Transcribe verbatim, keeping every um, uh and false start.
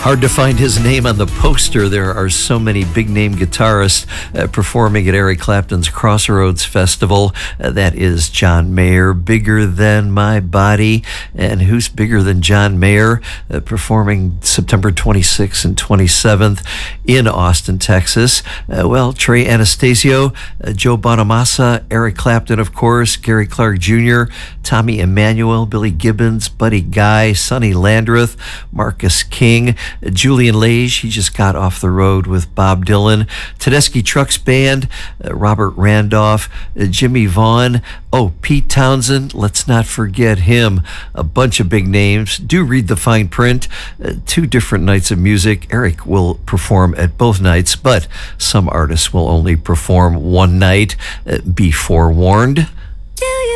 Hard to find his name on the poster. There are so many big-name guitarists uh, performing at Eric Clapton's Crossroads Festival. Uh, that is John Mayer, Bigger Than My Body. And who's bigger than John Mayer? Uh, performing September twenty-sixth and twenty-seventh in Austin, Texas. Uh, well, Trey Anastasio, uh, Joe Bonamassa, Eric Clapton, of course, Gary Clark Junior, Tommy Emmanuel, Billy Gibbons, Buddy Guy, Sonny Landreth, Marcus King, Julian Lage, he just got off the road with Bob Dylan, Tedeschi Trucks Band, uh, Robert Randolph, uh, Jimmy Vaughn, oh, Pete Townsend, let's not forget him. A bunch of big names. Do read the fine print. Uh, two different nights of music. Eric will perform at both nights, but some artists will only perform one night. Uh, be forewarned. Do you